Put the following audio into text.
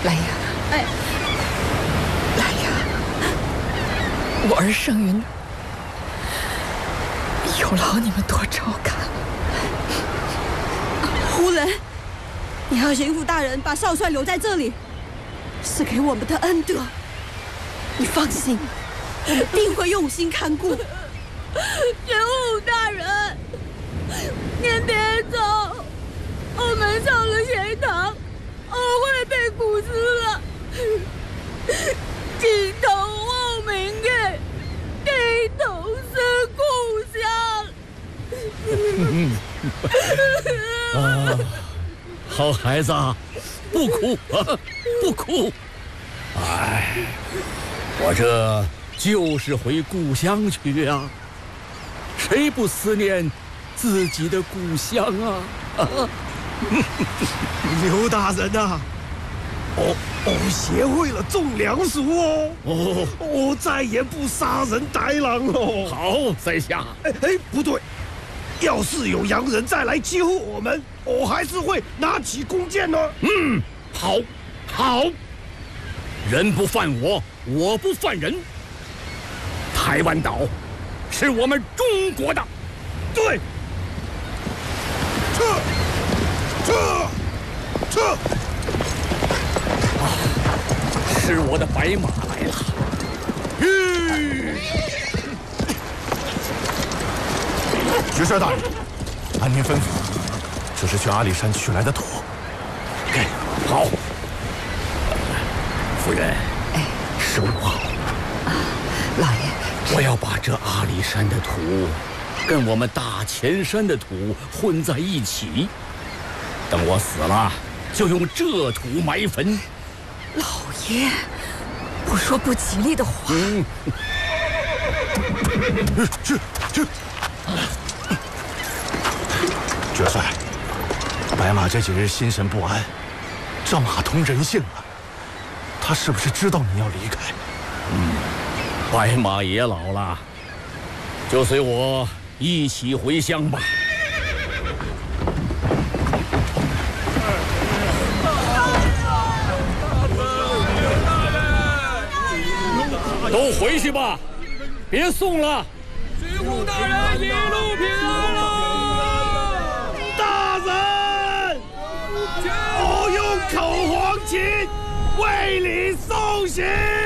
来呀， 哎， 来呀！我儿生于哪，有劳你们多照看。 胡人，你和巡抚大人把少帅留在这里，是给我们的恩德。你放心，我们定会用心看顾。 巡抚大人，您别走，我们上了学堂，我会被苦死了。金头望明月，地头思故乡。 啊，好孩子，不哭啊，不哭。哎，我这就是回故乡去啊，谁不思念自己的故乡啊？ 刘大人呐，学会了种粮食哦，再也不杀人逮狼哦。 好，在下。 不对，要是有洋人再来欺负我们，我还是会拿起弓箭呢。 好，好。人不犯我，我不犯人。台湾岛是我们中国的。 对。撤！ 是我的白马来了。 爵帅大人，按您吩咐，这是去阿里山取来的土。 好。夫人，收好。 老爷， 我要把这阿里山的土跟我们大前山的土混在一起，等我死了，就用这土埋坟。 老爷，不说不吉利的话。 去！爵帅，白马这几日心神不安，这马通人性了，他是不是知道你要离开？ 白马也老了，就随我一起回乡吧。都回去吧，别送了。 巡抚大人一路平安了。 大人，我用口黄旗为你送行。